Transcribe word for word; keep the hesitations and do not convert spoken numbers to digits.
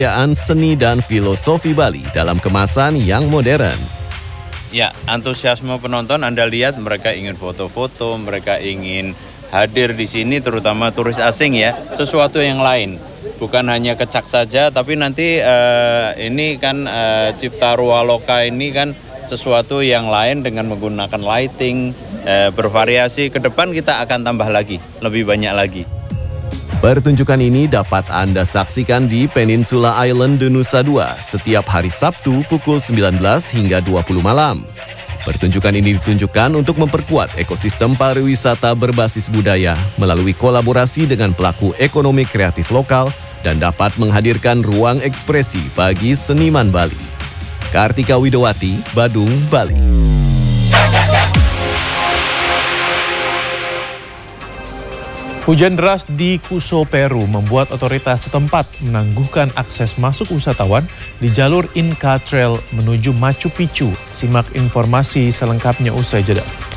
seni dan filosofi Bali dalam kemasan yang modern. Ya, antusiasme penonton Anda lihat mereka ingin foto-foto, mereka ingin hadir di sini terutama turis asing ya, sesuatu yang lain. Bukan hanya kecak saja, tapi nanti uh, ini kan uh, Cipta Ruah Loka ini kan sesuatu yang lain dengan menggunakan lighting, uh, bervariasi. Ke depan kita akan tambah lagi, lebih banyak lagi. Pertunjukan ini dapat Anda saksikan di Peninsula Island Nusa Dua setiap hari Sabtu pukul sembilan belas hingga dua puluh malam. Pertunjukan ini ditunjukkan untuk memperkuat ekosistem pariwisata berbasis budaya melalui kolaborasi dengan pelaku ekonomi kreatif lokal dan dapat menghadirkan ruang ekspresi bagi seniman Bali. Kartika Widowati, Badung, Bali. Hujan deras di Kuso, Peru membuat otoritas setempat menangguhkan akses masuk wisatawan di jalur Inca Trail menuju Machu Picchu. Simak informasi selengkapnya usai jeda.